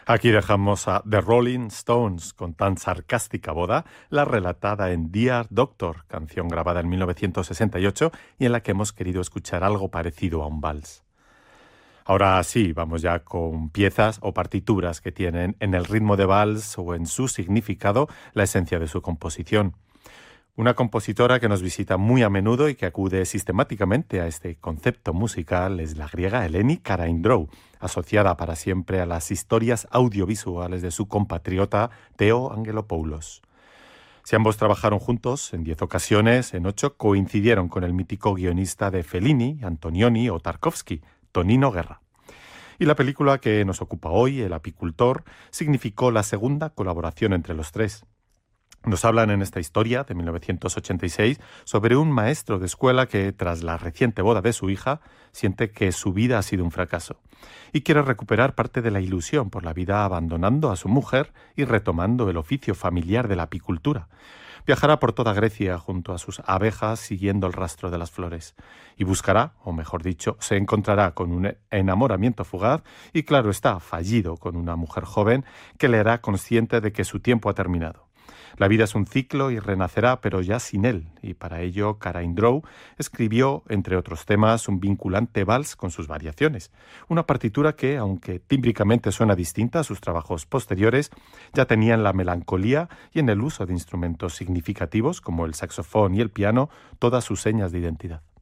Aquí dejamos a The Rolling Stones con tan sarcástica boda, la relatada en Dear Doctor, canción grabada en 1968 y en la que hemos querido escuchar algo parecido a un vals. Ahora sí, vamos ya con piezas o partituras que tienen en el ritmo de vals o en su significado la esencia de su composición. Una compositora que nos visita muy a menudo y que acude sistemáticamente a este concepto musical es la griega Eleni Karaindrou, asociada para siempre a las historias audiovisuales de su compatriota Theo Angelopoulos. Si ambos trabajaron juntos en 10 ocasiones, en 8 coincidieron con el mítico guionista de Fellini, Antonioni o Tarkovsky, Tonino Guerra. Y la película que nos ocupa hoy, El apicultor, significó la segunda colaboración entre los tres. Nos hablan en esta historia de 1986 sobre un maestro de escuela que, tras la reciente boda de su hija, siente que su vida ha sido un fracaso y quiere recuperar parte de la ilusión por la vida abandonando a su mujer y retomando el oficio familiar de la apicultura. Viajará por toda Grecia junto a sus abejas siguiendo el rastro de las flores y buscará, o mejor dicho, se encontrará con un enamoramiento fugaz y, claro está, fallido con una mujer joven que le hará consciente de que su tiempo ha terminado. La vida es un ciclo y renacerá, pero ya sin él, y para ello Karaindrou escribió, entre otros temas, un vinculante vals con sus variaciones, una partitura que, aunque tímbricamente suena distinta a sus trabajos posteriores, ya tenía en la melancolía y en el uso de instrumentos significativos como el saxofón y el piano todas sus señas de identidad.